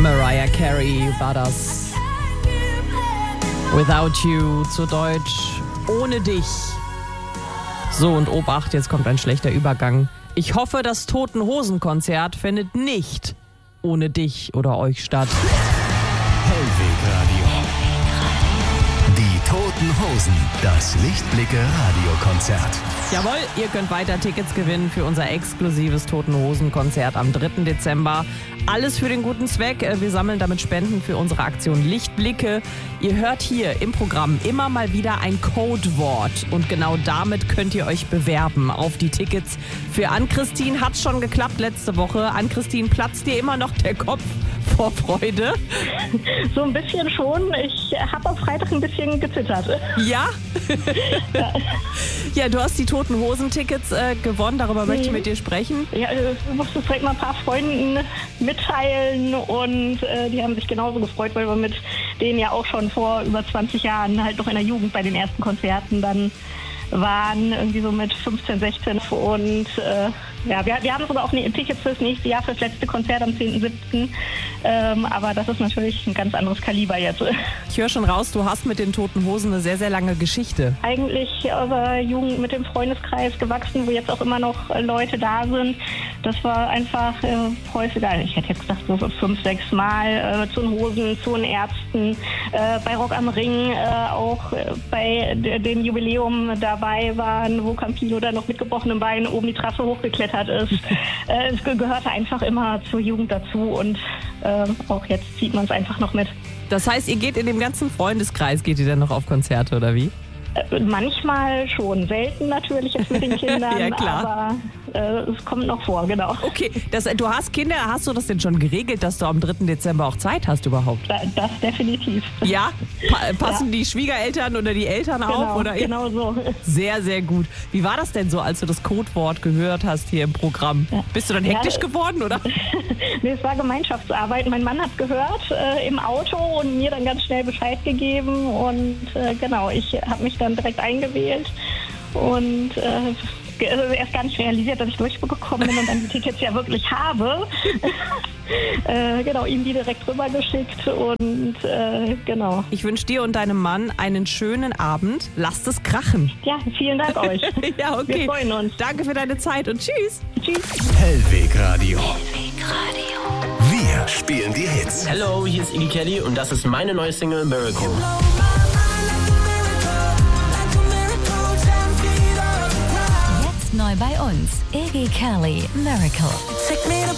Mariah Carey war das. Without You, zu Deutsch ohne dich. So, und Obacht, jetzt kommt ein schlechter Übergang. Ich hoffe, das Toten-Hosen-Konzert findet nicht ohne dich oder euch statt. Hellwegradio. Die Toten Hosen, das Lichtblicke-Radiokonzert. Jawohl, ihr könnt weiter Tickets gewinnen für unser exklusives Toten-Hosen-Konzert am 3. Dezember. Alles für den guten Zweck. Wir sammeln damit Spenden für unsere Aktion Lichtblicke. Ihr hört hier im Programm immer mal wieder ein Codewort. Und genau damit könnt ihr euch bewerben auf die Tickets. Für Ann-Christine hat's schon geklappt letzte Woche. Ann-Christine, platzt dir immer noch der Kopf vor Freude? So ein bisschen schon. Ich habe am Freitag ein bisschen gezittert. Ja? Ja, du hast die Toten Hosen-Tickets gewonnen. Darüber möchte ich mit dir sprechen. Ja, ich musste es direkt mal ein paar Freunden mitteilen und die haben sich genauso gefreut, weil wir mit denen ja auch schon vor über 20 Jahren halt noch in der Jugend bei den ersten Konzerten dann waren, irgendwie so mit 15, 16 und ja, wir haben sogar auch Tickets fürs nächste Jahr, fürs letzte Konzert am 10.7. Aber das ist natürlich ein ganz anderes Kaliber jetzt. Ich höre schon raus, du hast mit den Toten Hosen eine sehr, sehr lange Geschichte. Eigentlich aus der Jugend mit dem Freundeskreis gewachsen, wo jetzt auch immer noch Leute da sind. Das war einfach häufiger, ich hätte jetzt gesagt so 5, 6 Mal zu den Hosen, zu den Ärzten, bei Rock am Ring, auch bei dem Jubiläum dabei waren, wo Campino dann noch mit gebrochenem Bein oben die Trasse hochgeklettert ist. Es gehörte einfach immer zur Jugend dazu und auch jetzt zieht man es einfach noch mit. Das heißt, ihr geht in dem ganzen Freundeskreis, geht ihr dann noch auf Konzerte oder wie? Manchmal schon, selten natürlich jetzt mit den Kindern, ja, klar. Aber es kommt noch vor, genau. Okay, du hast Kinder, hast du das denn schon geregelt, dass du am 3. Dezember auch Zeit hast überhaupt? Das definitiv. Ja? Passen die Schwiegereltern oder die Eltern auf? Oder? Genau so. Sehr, sehr gut. Wie war das denn so, als du das Codewort gehört hast hier im Programm? Ja. Bist du dann hektisch geworden, oder? Nee, es war Gemeinschaftsarbeit. Mein Mann hat gehört im Auto und mir dann ganz schnell Bescheid gegeben und genau, ich habe mich dann direkt eingewählt und erst gar nicht realisiert, dass ich durchgekommen bin und dann die Tickets ja wirklich habe. Genau, ihm die direkt rübergeschickt und genau. Ich wünsche dir und deinem Mann einen schönen Abend. Lasst es krachen. Ja, vielen Dank euch. Ja, okay. Wir freuen uns. Danke für deine Zeit und tschüss. Tschüss. Hellwegradio. Hellwegradio. Wir spielen die Hits. Hallo, hier ist Iggy Kelly und das ist meine neue Single Miracle. Jetzt neu bei uns, Iggy Kelly, Miracle.